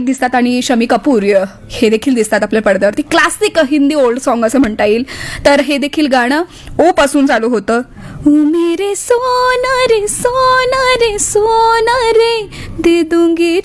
मालिक दिसतात आणि शमी कपूर हे देखील दिसतात आपल्या पडद्यावरती. क्लासिक हिंदी ओल्ड सॉन्ग असं म्हणता येईल. तर हे देखील गाणं ओ पासून चालू होतं. मेरे सोना रे सोना रे सोना रे दे दूंगी